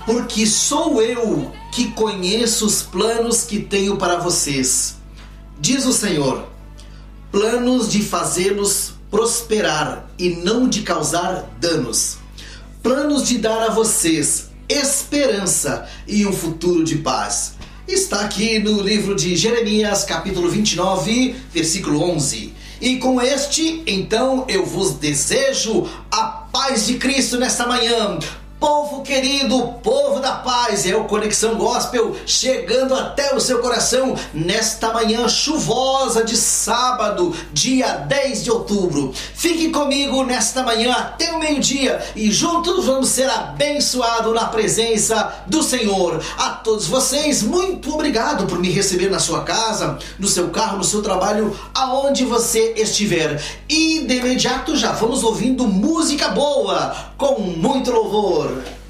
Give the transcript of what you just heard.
porque sou eu que conheço os planos que tenho para vocês, diz o Senhor, planos de fazê-los prosperar e não de causar danos, planos de dar a vocês esperança e um futuro de paz. Está aqui no livro de Jeremias, capítulo 29, versículo 11. E com este, então, eu vos desejo a paz de Cristo nesta manhã. Povo querido, povo da paz, é o Conexão Gospel chegando até o seu coração nesta manhã chuvosa de sábado, dia 10 de outubro. Fique comigo nesta manhã até o meio-dia e juntos vamos ser abençoados na presença do Senhor. A todos vocês, muito obrigado por me receber na sua casa, no seu carro, no seu trabalho, aonde você estiver. E de imediato já vamos ouvindo música boa, com muito louvor.